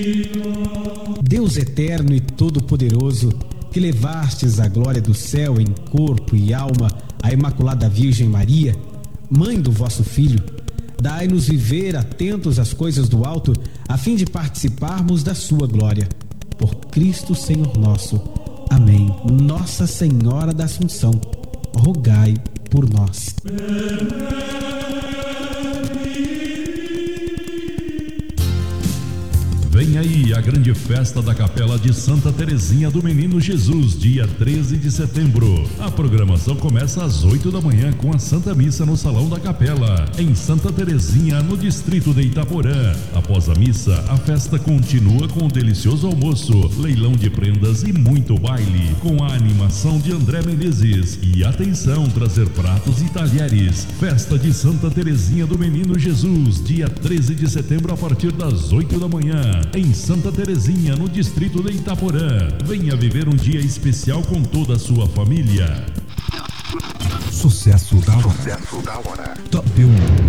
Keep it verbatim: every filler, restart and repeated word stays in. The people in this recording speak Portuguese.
Deus eterno e todo-poderoso, que levastes a glória do céu em corpo e alma à Imaculada Virgem Maria, mãe do vosso Filho, dai-nos viver atentos às coisas do alto, a fim de participarmos da sua glória. Por Cristo Senhor nosso. Amém. Nossa Senhora da Assunção, rogai por nós. Vem aí a grande festa da Capela de Santa Terezinha do Menino Jesus, dia treze de setembro. A programação começa às oito da manhã com a Santa Missa no Salão da Capela, em Santa Terezinha, no distrito de Itaporã. Após a missa, a festa continua com um delicioso almoço, leilão de prendas e muito baile, com a animação de André Menezes. E atenção, trazer pratos e talheres. Festa de Santa Terezinha do Menino Jesus, dia treze de setembro, a partir das oito da manhã. Em Santa Terezinha, no distrito de Itaporã. Venha viver um dia especial com toda a sua família. Sucesso da hora. Sucesso da hora. Top um.